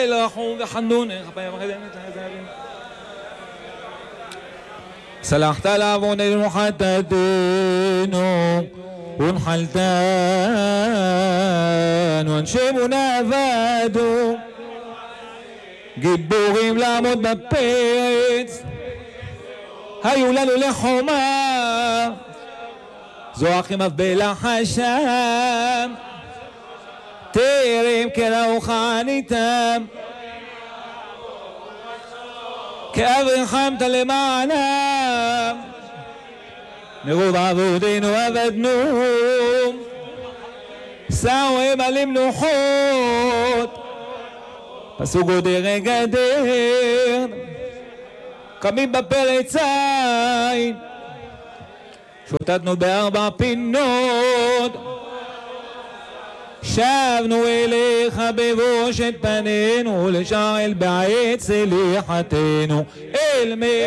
ישראל רחום וחנון. סלחת לעווננו חטאתנו ונחלתנו, אנשינו נאבדו גיבורים לעמוד בפרץ, היו לנו לחומה זועקים אף בלחשם, טרם קראו חניתם כאב רחמת למענם, מרוב עבודנו עבדנו שרו הם על מנוחות, פסו גודר גדר קמים בפרץ עין, שוטטנו בארבע פינות, שבנו אליך בבושת פנינו, לשעל בעץ סליחתנו אל